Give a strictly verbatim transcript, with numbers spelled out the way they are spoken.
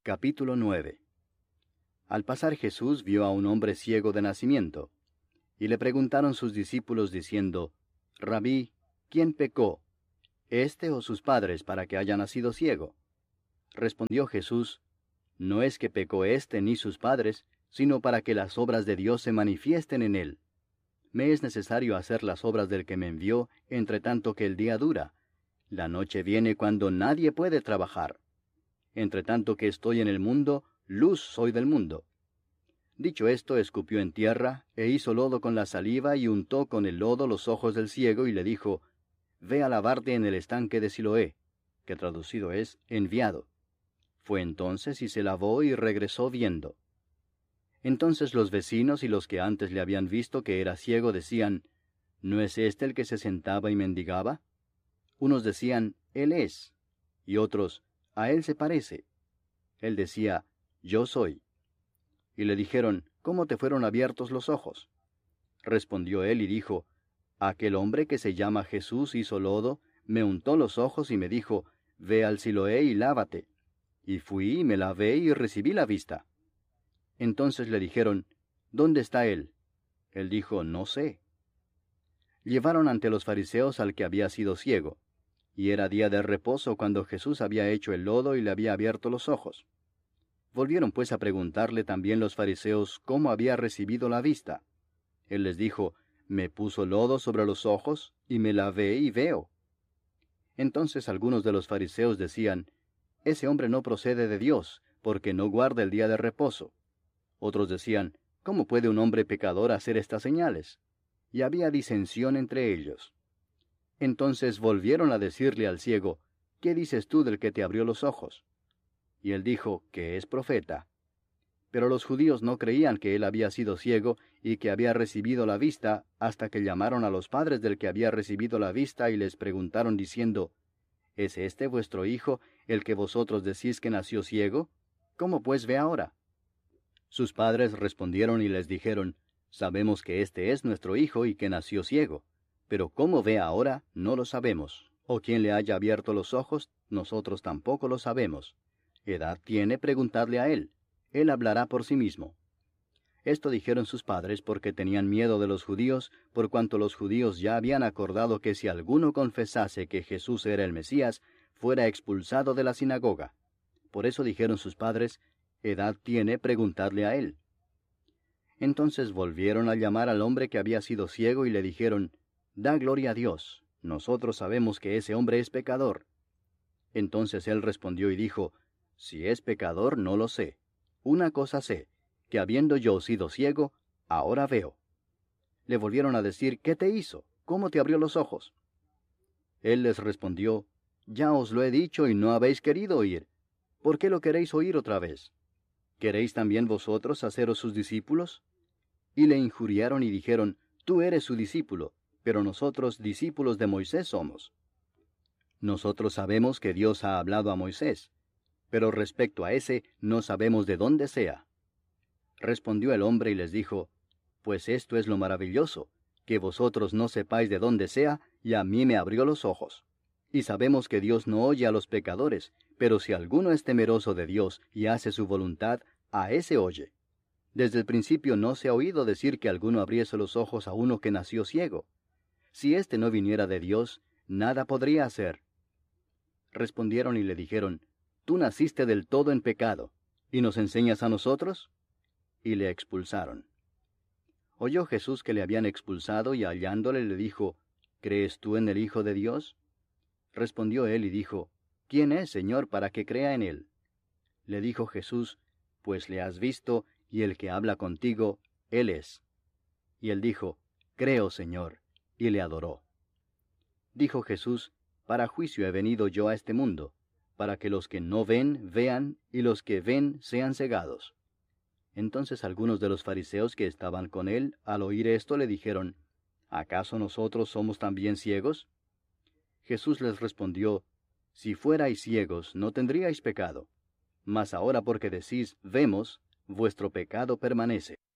Capítulo nueve. Al pasar Jesús vio a un hombre ciego de nacimiento, y le preguntaron sus discípulos diciendo, Rabí, ¿quién pecó, éste o sus padres, para que haya nacido ciego? Respondió Jesús, no es que pecó éste ni sus padres, sino para que las obras de Dios se manifiesten en él. Me es necesario hacer las obras del que me envió, entre tanto que el día dura. La noche viene cuando nadie puede trabajar. Entre tanto que estoy en el mundo, luz soy del mundo. Dicho esto, escupió en tierra, e hizo lodo con la saliva, y untó con el lodo los ojos del ciego, y le dijo, Ve a lavarte en el estanque de Siloé, que traducido es, enviado. Fue entonces y se lavó, y regresó viendo. Entonces los vecinos y los que antes le habían visto que era ciego decían, ¿no es este el que se sentaba y mendigaba? Unos decían, Él es, y otros, a él se parece. Él decía, Yo soy. Y le dijeron, ¿cómo te fueron abiertos los ojos? Respondió él y dijo, Aquel hombre que se llama Jesús hizo lodo, me untó los ojos y me dijo, Ve al Siloé y lávate. Y fui y me lavé y recibí la vista. Entonces le dijeron, ¿dónde está él? Él dijo, no sé. Llevaron ante los fariseos al que había sido ciego. Y era día de reposo cuando Jesús había hecho el lodo y le había abierto los ojos. Volvieron pues a preguntarle también los fariseos cómo había recibido la vista. Él les dijo, me puso lodo sobre los ojos, y me lavé y veo. Entonces algunos de los fariseos decían, ese hombre no procede de Dios, porque no guarda el día de reposo. Otros decían, ¿cómo puede un hombre pecador hacer estas señales? Y había disensión entre ellos. Entonces volvieron a decirle al ciego, ¿qué dices tú del que te abrió los ojos? Y él dijo, que es profeta. Pero los judíos no creían que él había sido ciego y que había recibido la vista, hasta que llamaron a los padres del que había recibido la vista y les preguntaron diciendo, ¿es este vuestro hijo, el que vosotros decís que nació ciego? ¿Cómo pues ve ahora? Sus padres respondieron y les dijeron, sabemos que este es nuestro hijo y que nació ciego. Pero cómo ve ahora, no lo sabemos. O quién le haya abierto los ojos, nosotros tampoco lo sabemos. Edad tiene, preguntadle a él. Él hablará por sí mismo. Esto dijeron sus padres porque tenían miedo de los judíos, por cuanto los judíos ya habían acordado que si alguno confesase que Jesús era el Mesías, fuera expulsado de la sinagoga. Por eso dijeron sus padres, Edad tiene, preguntadle a él. Entonces volvieron a llamar al hombre que había sido ciego y le dijeron, Da gloria a Dios, nosotros sabemos que ese hombre es pecador. Entonces él respondió y dijo, Si es pecador, no lo sé. Una cosa sé, que habiendo yo sido ciego, ahora veo. Le volvieron a decir, ¿qué te hizo? ¿Cómo te abrió los ojos? Él les respondió, Ya os lo he dicho y no habéis querido oír. ¿Por qué lo queréis oír otra vez? ¿Queréis también vosotros haceros sus discípulos? Y le injuriaron y dijeron, Tú eres su discípulo, pero nosotros discípulos de Moisés somos. Nosotros sabemos que Dios ha hablado a Moisés, pero respecto a ese no sabemos de dónde sea. Respondió el hombre y les dijo, Pues esto es lo maravilloso, que vosotros no sepáis de dónde sea, y a mí me abrió los ojos. Y sabemos que Dios no oye a los pecadores, pero si alguno es temeroso de Dios y hace su voluntad, a ese oye. Desde el principio no se ha oído decir que alguno abriese los ojos a uno que nació ciego. Si éste no viniera de Dios, nada podría hacer. Respondieron y le dijeron, Tú naciste del todo en pecado, ¿y nos enseñas a nosotros? Y le expulsaron. Oyó Jesús que le habían expulsado y hallándole le dijo, ¿Crees tú en el Hijo de Dios? Respondió él y dijo, ¿Quién es, Señor, para que crea en él? Le dijo Jesús, Pues le has visto, y el que habla contigo, él es. Y él dijo, Creo, Señor, y le adoró. Dijo Jesús, Para juicio he venido yo a este mundo, para que los que no ven, vean, y los que ven, sean cegados. Entonces algunos de los fariseos que estaban con él, al oír esto, le dijeron, ¿acaso nosotros somos también ciegos? Jesús les respondió, Si fuerais ciegos, no tendríais pecado. Mas ahora porque decís, vemos, vuestro pecado permanece.